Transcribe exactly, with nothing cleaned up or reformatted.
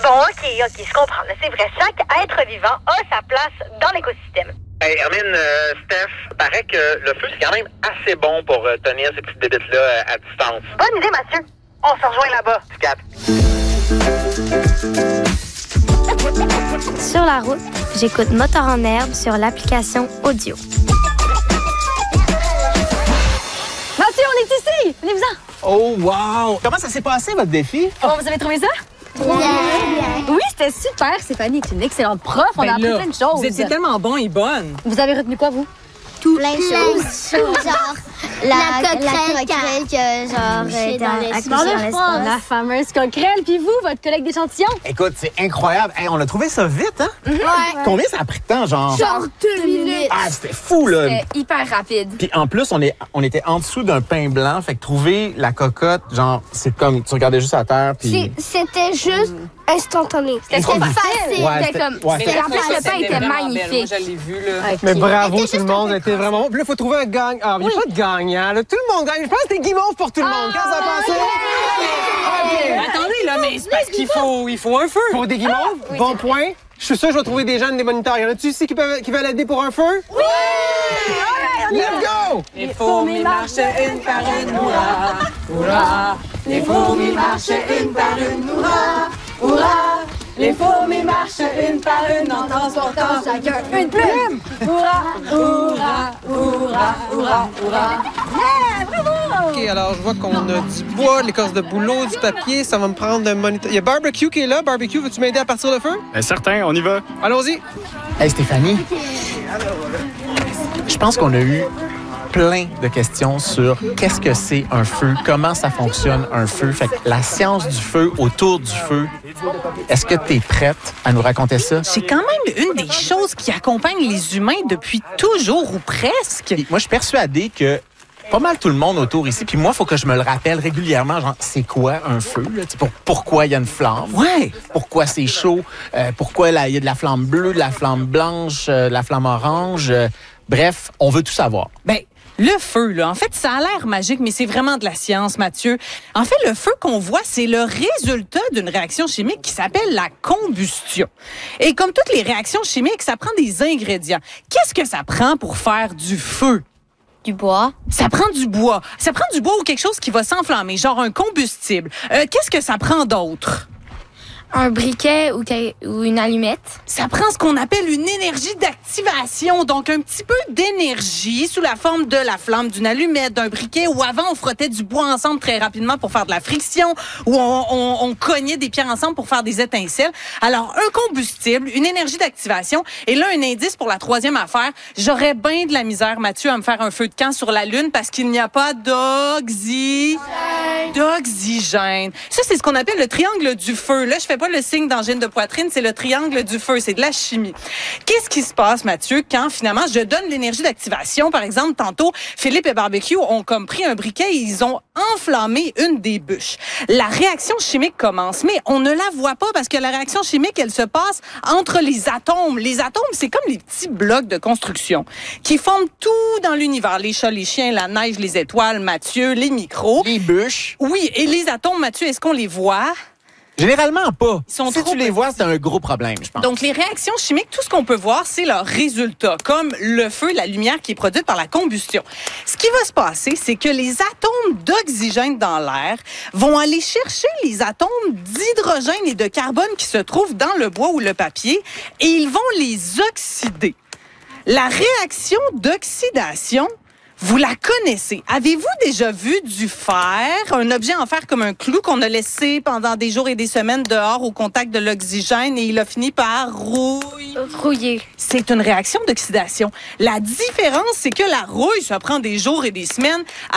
Bon, OK, OK, je comprends. Là, c'est vrai, chaque être vivant a sa place dans l'écosystème. Hey, Hermine, euh, Steph, paraît que le feu, c'est quand même assez bon pour euh, tenir ces petites bébites-là euh, à distance. Bonne idée, Mathieu. On se rejoint là-bas. Tu captes? Sur la route, j'écoute Moteur en herbe sur l'application audio. Mathieu, on est ici! Venez-vous-en! Oh, wow! Comment ça s'est passé, votre défi? Comment vous avez trouvé ça? Bien, bien. Oui, c'était super, Stéphanie est une excellente prof. On Ben a appris là, plein de choses. Vous étiez tellement bon et bonne. Vous avez retenu quoi, vous? Tout plein de choses. Genre, la, la coquerelle qui a genre, Couché été dans en- l'espace. accouché dans l'espace. La fameuse coquerelle. Puis vous, votre collègue d'échantillon? Écoute, c'est incroyable. Hey, on a trouvé ça vite, hein? Ouais. Combien ça a pris de temps, genre? Genre deux minutes. Ah, c'était fou, là! C'était hyper rapide. Puis en plus, on, est, on était en dessous d'un pain blanc. Fait que trouver la cocotte, genre, c'est comme, tu regardais juste à terre, puis... C'était juste instantané. C'était trop facile. Ouais, C'était c'était- comme. ouais, c'était- c'était- en plus, le pain était vraiment belle. magnifique. Moi, je l'ai vu, là. Mais bravo Elle était tout le juste un monde, peu c'était vraiment bon. Puis là, il faut trouver un gagnant. Ah, il n'y a pas de gagnant, là. Tout le monde gagne. Je pense que c'était guimauve pour tout le monde. Qu'est-ce que ça a passé? OK. Attendez, là, mais c'est parce qu'il faut, il faut un feu. Pour des guimauves, bon point. Je suis sûr que je vais trouver des jeunes, des moniteurs. Y en a-tu ici qui, peuvent, qui veulent aider pour un feu? Oui! Let's go! Les fourmis marchent une par une, hurrah, hurrah. Les fourmis marchent une par une, hurrah, hurrah. Les fourmis marchent une par une en transportant chacun une plume. Hurrah, hurrah, hurrah, hurrah, hurrah. OK, alors je vois qu'on a du bois, de l'écorce de bouleau, du papier. Ça va me prendre un moniteur. Il y a Barbecue qui est là. Barbecue, veux-tu m'aider à partir le feu? Ben, certain, on y va. Allons-y. Hey, Stéphanie, je pense qu'on a eu plein de questions sur qu'est-ce que c'est un feu, comment ça fonctionne un feu. Fait que la science du feu, autour du feu, est-ce que tu es prête à nous raconter ça? C'est quand même une des choses qui accompagne les humains depuis toujours ou presque. Puis moi, je suis persuadé que pas mal tout le monde autour ici, puis moi, il faut que je me le rappelle régulièrement, genre, c'est quoi un feu? Là? Tu sais, Pour, pourquoi il y a une flamme? Ouais. Pourquoi c'est chaud? Euh, pourquoi il y a de la flamme bleue, de la flamme blanche, euh, de la flamme orange? Euh, bref, on veut tout savoir. Ben, le feu, là, en fait, ça a l'air magique, mais c'est vraiment de la science, Mathieu. En fait, le feu qu'on voit, c'est le résultat d'une réaction chimique qui s'appelle la combustion. Et comme toutes les réactions chimiques, ça prend des ingrédients. Qu'est-ce que ça prend pour faire du feu? Du bois. Ça prend du bois. Ça prend du bois ou quelque chose qui va s'enflammer, genre un combustible. Euh, qu'est-ce que ça prend d'autre? Un briquet ou, ou une allumette. Ça prend ce qu'on appelle une énergie d'activation, donc un petit peu d'énergie sous la forme de la flamme d'une allumette, d'un briquet, où avant on frottait du bois ensemble très rapidement pour faire de la friction, où on, on, on cognait des pierres ensemble pour faire des étincelles. Alors, un combustible, une énergie d'activation, et là, un indice pour la troisième affaire, j'aurais bien de la misère, Mathieu, à me faire un feu de camp sur la Lune parce qu'il n'y a pas d'oxy... d'oxygène. Ça, c'est ce qu'on appelle le triangle du feu. Là, je fais pas le signe d'angine de poitrine, c'est le triangle du feu, c'est de la chimie. Qu'est-ce qui se passe, Mathieu, quand finalement je donne l'énergie d'activation? Par exemple, tantôt, Philippe et Barbecue ont comme pris un briquet et ils ont enflammé une des bûches. La réaction chimique commence, mais on ne la voit pas parce que la réaction chimique, elle se passe entre les atomes. Les atomes, c'est comme les petits blocs de construction qui forment tout dans l'univers. Les chats, les chiens, la neige, les étoiles, Mathieu, les micros. Les bûches? Oui, et les atomes, Mathieu, est-ce qu'on les voit? Généralement pas. Ils sont si trop tu les petits. vois, c'est un gros problème, je pense. Donc, les réactions chimiques, tout ce qu'on peut voir, c'est leur résultat, comme le feu, la lumière qui est produite par la combustion. Ce qui va se passer, c'est que les atomes d'oxygène dans l'air vont aller chercher les atomes d'hydrogène et de carbone qui se trouvent dans le bois ou le papier et ils vont les oxyder. La réaction d'oxydation, vous la connaissez. Avez-vous déjà vu du fer, un objet en fer comme un clou qu'on a laissé pendant des jours et des semaines dehors au contact de l'oxygène et il a fini par rouille? Rouillé. C'est une réaction d'oxydation. La différence, c'est que la rouille, ça prend des jours et des semaines